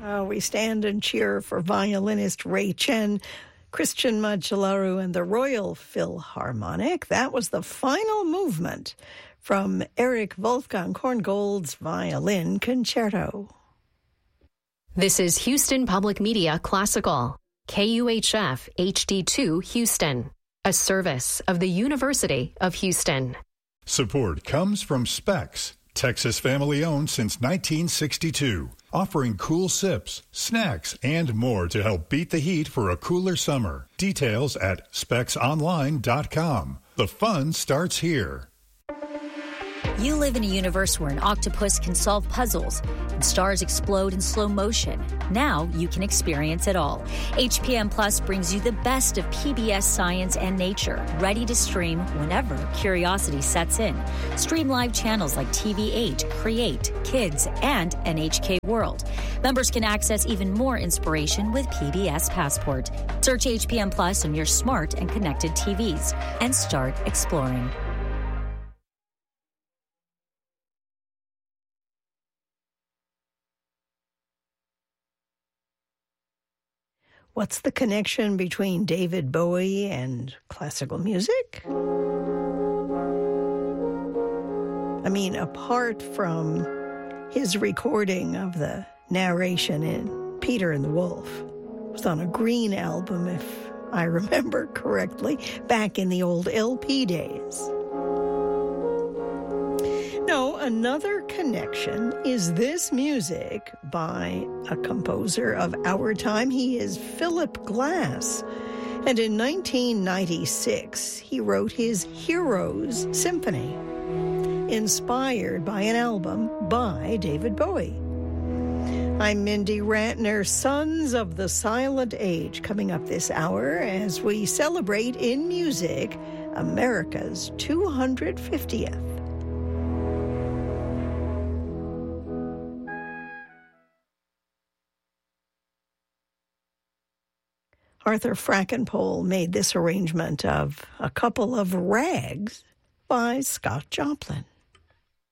We stand and cheer for violinist Ray Chen, Christian Macellaro, and the Royal Philharmonic. That was the final movement from Erich Wolfgang Korngold's Violin Concerto. This is Houston Public Media Classical, KUHF HD2 Houston, a service of the University of Houston. Support comes from Specs, Texas family-owned since 1962, offering cool sips, snacks, and more to help beat the heat for a cooler summer. Details at specsonline.com. The fun starts here. You live in a universe where an octopus can solve puzzles and stars explode in slow motion. Now you can experience it all. HPM Plus brings you the best of PBS science and nature, ready to stream whenever curiosity sets in. Stream live channels like TV8, Create, Kids, and NHK World. Members can access even more inspiration with PBS Passport. Search HPM Plus on your smart and connected TVs and start exploring. What's the connection between David Bowie and classical music? I mean, apart from his recording of the narration in Peter and the Wolf, it was on a Green album, if I remember correctly, back in the old LP days. No, another connection is this music by a composer of our time. He is Philip Glass. And in 1996, he wrote his Heroes Symphony, inspired by an album by David Bowie. I'm Mindy Rantner, Sons of the Silent Age, coming up this hour as we celebrate in music America's 250th. Arthur Frackenpole made this arrangement of A Couple of Rags by Scott Joplin.